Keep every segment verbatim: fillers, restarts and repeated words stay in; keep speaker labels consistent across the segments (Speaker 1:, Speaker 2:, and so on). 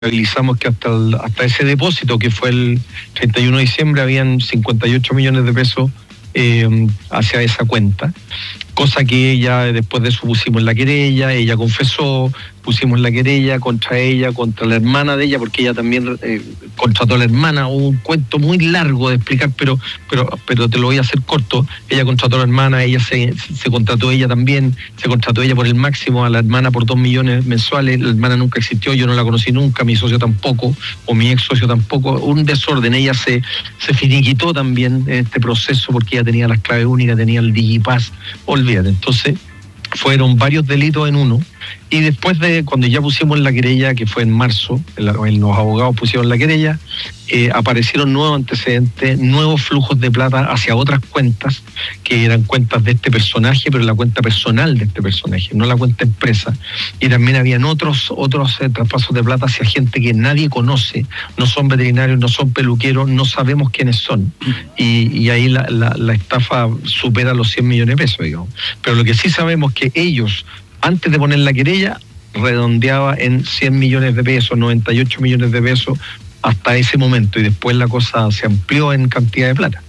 Speaker 1: contabilizamos que hasta el, hasta ese depósito, que fue el treinta y uno de diciembre, habían cincuenta y ocho millones de pesos eh, hacia esa cuenta, cosa que ella, después de eso pusimos la querella, ella confesó, pusimos la querella contra ella, contra la hermana de ella, porque ella también eh, contrató a la hermana. Un cuento muy largo de explicar, pero pero pero te lo voy a hacer corto. Ella contrató a la hermana, ella se, se contrató ella también, se contrató ella por el máximo, a la hermana por dos millones mensuales. La hermana nunca existió, yo no la conocí nunca, mi socio tampoco, o mi ex socio tampoco. Un desorden. Ella se, se finiquitó también en este proceso porque ella tenía las claves únicas, tenía el Digipass, olvídate. Entonces fueron varios delitos en uno. Y después de cuando ya pusimos la querella, que fue en marzo, los abogados pusieron la querella, eh, aparecieron nuevos antecedentes, nuevos flujos de plata hacia otras cuentas, que eran cuentas de este personaje, pero la cuenta personal de este personaje, no la cuenta empresa. Y también habían otros otros eh, traspasos de plata hacia gente que nadie conoce, no son veterinarios, no son peluqueros, no sabemos quiénes son. Y, y ahí la, la, la estafa supera los cien millones de pesos, digamos. Pero lo que sí sabemos es que ellos, antes de poner la querella, redondeaba en cien millones de pesos, noventa y ocho millones de pesos hasta ese momento, y después la cosa se amplió en cantidad de plata.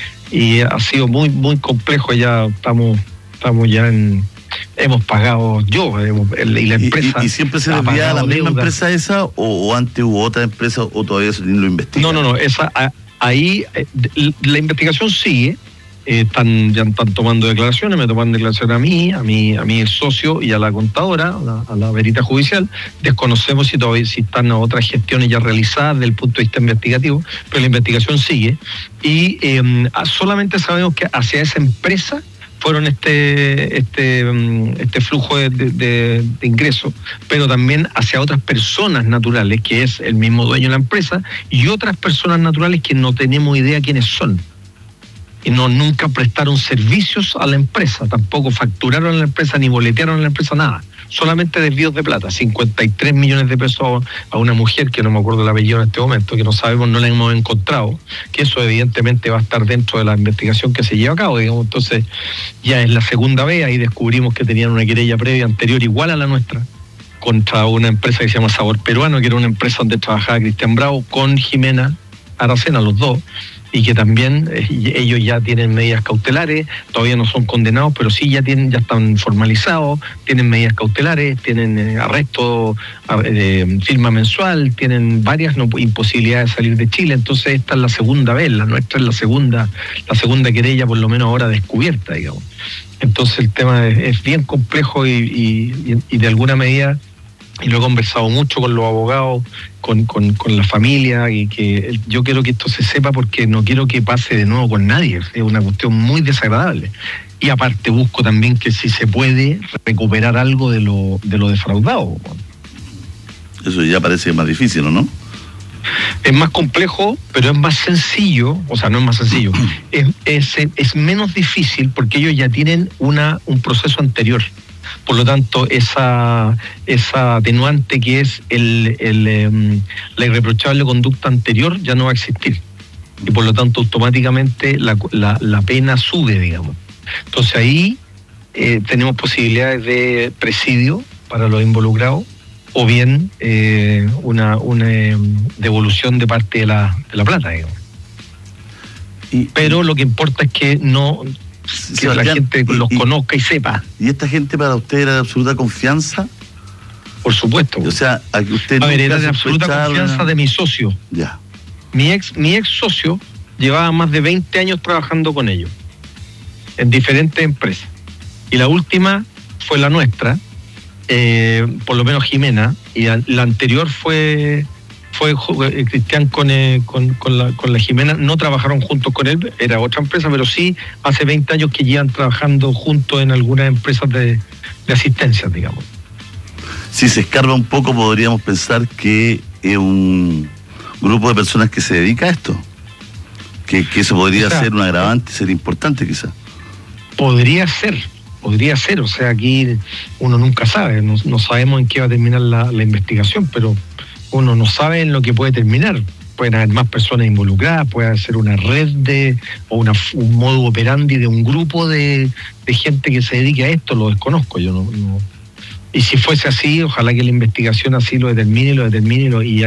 Speaker 1: Y ha sido muy muy complejo. Ya estamos estamos ya en... Hemos pagado yo hemos, y la empresa...
Speaker 2: ¿Y, y siempre se desvía a la misma empresa esa, o, o antes hubo otra empresa, o todavía se lo investiga?
Speaker 1: No, no, no, esa, ahí la investigación sigue. Eh, están, ya están tomando declaraciones, me toman declaraciones a mí, a mí, a mi socio y a la contadora, a la, a la verita judicial. Desconocemos si todavía si están otras gestiones ya realizadas desde el punto de vista investigativo, pero la investigación sigue. Y eh, solamente sabemos que hacia esa empresa fueron este este este flujo de, de, de ingresos, pero también hacia otras personas naturales, que es el mismo dueño de la empresa, y otras personas naturales que no tenemos idea quiénes son. Y no, nunca prestaron servicios a la empresa, tampoco facturaron a la empresa, ni boletearon a la empresa, nada. Solamente desvíos de plata, cincuenta y tres millones de pesos a una mujer, que no me acuerdo el apellido en este momento, que no sabemos, no la hemos encontrado, que eso evidentemente va a estar dentro de la investigación que se lleva a cabo, digamos. Entonces ya es la segunda vez, ahí descubrimos que tenían una querella previa anterior igual a la nuestra, contra una empresa que se llama Sabor Peruano, que era una empresa donde trabajaba Cristian Bravo con Jimena Aracena, los dos, y que también eh, ellos ya tienen medidas cautelares, todavía no son condenados, pero sí ya tienen, ya están formalizados, tienen medidas cautelares, tienen eh, arresto, eh, firma mensual, tienen varias no, imposibilidades de salir de Chile. Entonces esta es la segunda vez, la nuestra es la segunda, la segunda querella, por lo menos ahora descubierta, digamos. Entonces el tema es, es bien complejo y, y, y de alguna medida, y lo he conversado mucho con los abogados, con, con, con la familia, y que yo quiero que esto se sepa porque no quiero que pase de nuevo con nadie. Es una cuestión muy desagradable. Y aparte busco también que si se puede recuperar algo de lo, de lo defraudado.
Speaker 2: Eso ya parece más difícil, ¿o no?
Speaker 1: Es más complejo, pero es más sencillo. O sea, no es más sencillo. es, es, es menos difícil porque ellos ya tienen una, un proceso anterior. Por lo tanto, esa, esa atenuante que es el, el, eh, la irreprochable conducta anterior ya no va a existir. Y por lo tanto, automáticamente la, la, la pena sube, digamos. Entonces ahí eh, tenemos posibilidades de presidio para los involucrados, o bien eh, una, una eh, devolución de parte de la, de la plata, digamos. Y, Pero lo que importa es que no... que la gente y, los conozca y sepa.
Speaker 2: ¿Y esta gente para usted era de absoluta confianza?
Speaker 1: Por supuesto.
Speaker 2: O sea, a que usted...
Speaker 1: A ver, era de absoluta confianza de mi socio.
Speaker 2: Ya.
Speaker 1: Mi ex, mi ex socio llevaba más de veinte años trabajando con ellos, en diferentes empresas. Y la última fue la nuestra, eh, por lo menos Jimena, y la, la anterior fue... fue Cristian con, eh, con, con, la, con la Jimena. No trabajaron juntos con él, era otra empresa, pero sí hace veinte años que llevan trabajando juntos en algunas empresas de, de asistencia, digamos.
Speaker 2: Si se escarba un poco, podríamos pensar que es un grupo de personas que se dedica a esto, que, que eso podría o sea, ser un agravante, ser importante quizás.
Speaker 1: Podría ser, podría ser, o sea, aquí uno nunca sabe, no, no sabemos en qué va a terminar la, la investigación, pero uno no sabe en lo que puede terminar. Pueden haber más personas involucradas, puede ser una red de o una, un modo operandi de un grupo de, de gente que se dedique a esto. Lo desconozco, yo no, no, Y si fuese así, ojalá que la investigación así lo determine, lo determine y lo, y